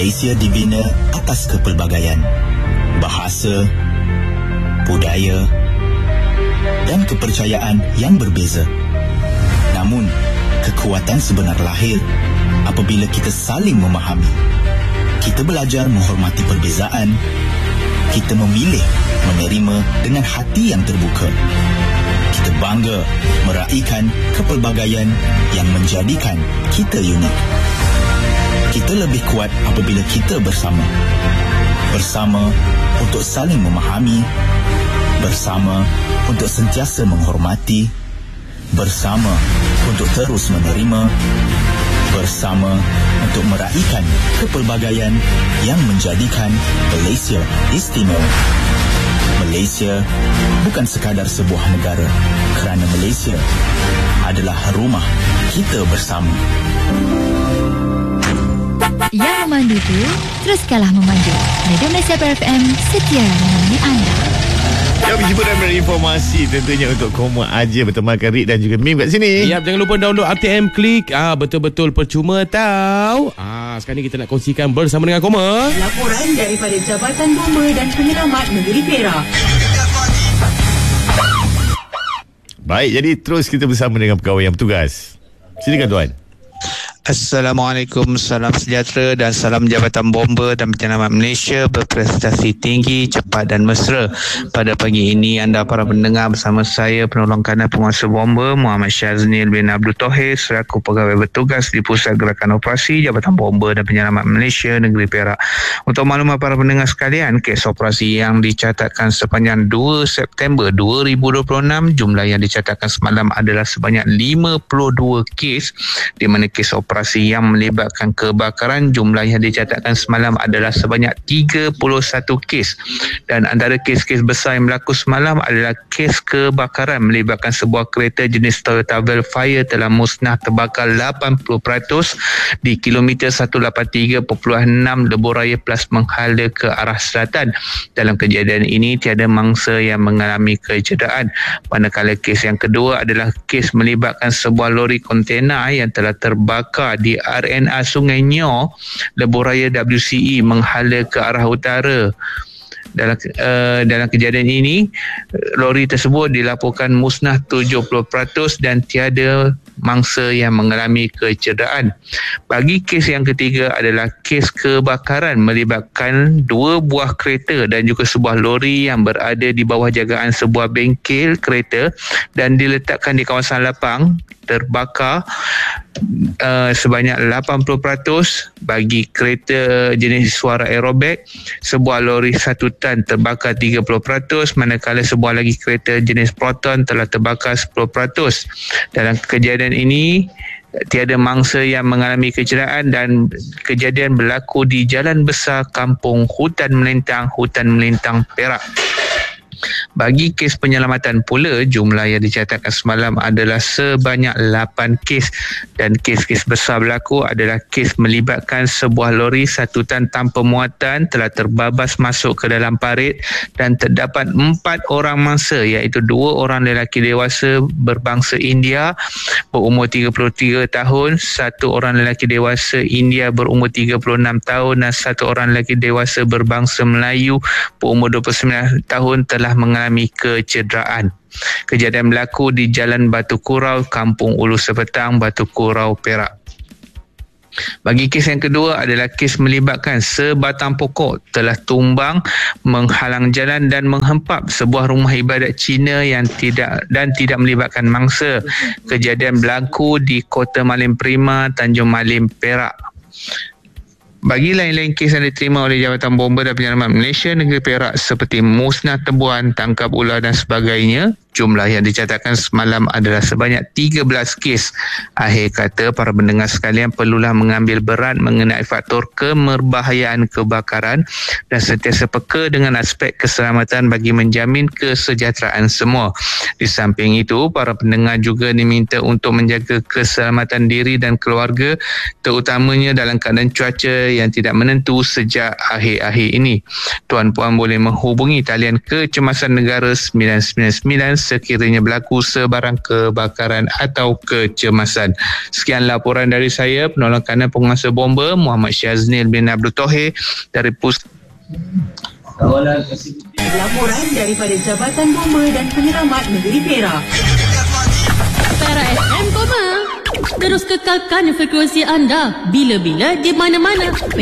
Malaysia dibina atas kepelbagaian bahasa, budaya dan kepercayaan yang berbeza. Namun, kekuatan sebenar lahir apabila kita saling memahami. Kita belajar menghormati perbezaan. Kita memilih menerima dengan hati yang terbuka. Kita bangga meraihkan kepelbagaian yang menjadikan kita unik. Kita lebih kuat apabila kita bersama. Bersama untuk saling memahami. Bersama untuk sentiasa menghormati. Bersama untuk terus menerima. Bersama untuk meraihkan kepelbagaian yang menjadikan Malaysia istimewa. Malaysia bukan sekadar sebuah negara, kerana Malaysia adalah rumah kita bersama. Yang memandu tu, teruskanlah memandu. Radio Malaysia FM setia menemani anda. Ya, berjumpa dan berinformasi tentunya untuk Koma Aja bertemankan Rik dan juga Mim kat sini. Ya, jangan lupa download RTM Klik. Betul-betul percuma tau. Sekarang ni kita nak kongsikan bersama dengan Koma. Laporan daripada Jabatan Bomba dan Penyelamat Negeri Perak. Baik, jadi terus kita bersama dengan pegawai yang bertugas. Silakan tuan. Assalamualaikum, salam sejahtera dan salam Jabatan Bomba dan Penyelamat Malaysia berprestasi tinggi, cepat dan mesra. Pada pagi ini anda para pendengar bersama saya penolong kanan penguasa bomba Muhammad Syaznil bin Abdul Tohir selaku pegawai bertugas di Pusat Gerakan Operasi Jabatan Bomba dan Penyelamat Malaysia Negeri Perak. Untuk maklumat para pendengar sekalian, kes operasi yang dicatatkan sepanjang 2 September 2026, jumlah yang dicatatkan semalam adalah sebanyak 52 kes, di mana kes operasi yang melibatkan kebakaran jumlah yang dicatatkan semalam adalah sebanyak 31 kes, dan antara kes-kes besar yang berlaku semalam adalah kes kebakaran melibatkan sebuah kereta jenis Toyota Velfire telah musnah terbakar 80% di kilometer 183.6 Lebuhraya Plus menghala ke arah selatan. Dalam kejadian ini tiada mangsa yang mengalami kecederaan. Manakala kes yang kedua adalah kes melibatkan sebuah lori kontena yang telah terbakar di RNA Sungai Nyor, Lebuhraya WCE menghala ke arah utara. Dalam kejadian ini, lori tersebut dilaporkan musnah 70% dan tiada mangsa yang mengalami kecederaan. Bagi kes yang ketiga adalah kes kebakaran melibatkan 2 buah kereta dan juga sebuah lori yang berada di bawah jagaan sebuah bengkel kereta dan diletakkan di kawasan lapang, terbakar sebanyak 80%. Bagi kereta jenis suara aerobag, sebuah lori 1 tan terbakar 30%, manakala sebuah lagi kereta jenis Proton telah terbakar 10%. Dalam kejadian ini tiada mangsa yang mengalami kecederaan dan kejadian berlaku di Jalan Besar Kampung Hutan Melintang Perak. Bagi kes penyelamatan pula, jumlah yang dicatatkan semalam adalah sebanyak 8 kes, dan kes-kes besar berlaku adalah kes melibatkan sebuah lori 1 tan tanpa muatan telah terbabas masuk ke dalam parit dan terdapat 4 orang mangsa, iaitu 2 orang lelaki dewasa berbangsa India berumur 33 tahun, 1 orang lelaki dewasa India berumur 36 tahun dan 1 orang lelaki dewasa berbangsa Melayu berumur 29 tahun telah mengalami kecederaan. Kejadian berlaku di Jalan Batu Kurau, Kampung Ulu Sepetang, Batu Kurau, Perak. Bagi kes yang kedua adalah kes melibatkan sebatang pokok telah tumbang menghalang jalan dan menghempap sebuah rumah ibadat Cina yang tidak melibatkan mangsa. Kejadian berlaku di Kota Malim Prima, Tanjung Malim, Perak. Bagi lain-lain kes yang diterima oleh Jabatan Bomba dan Penyelamat Malaysia Negeri Perak seperti musnah tebuan, tangkap ular dan sebagainya, jumlah yang dicatatkan semalam adalah sebanyak 13 kes. Akhir kata, para pendengar sekalian perlulah mengambil berat mengenai faktor kemerbahayaan kebakaran dan sentiasa peka dengan aspek keselamatan bagi menjamin kesejahteraan semua. Di samping itu, para pendengar juga diminta untuk menjaga keselamatan diri dan keluarga, terutamanya dalam keadaan cuaca yang tidak menentu sejak akhir-akhir ini. Tuan-puan boleh menghubungi talian kecemasan negara 999 sekiranya berlaku sebarang kebakaran atau kecemasan. Sekian laporan dari saya, penolong kanan penguasa bomba Muhammad Syaznil bin Abdul Tohir dari Laporan daripada Jabatan Bomba dan Penyelamat Negeri Perak. Perak FM, terus kekalkan frekuensi anda bila-bila di mana-mana.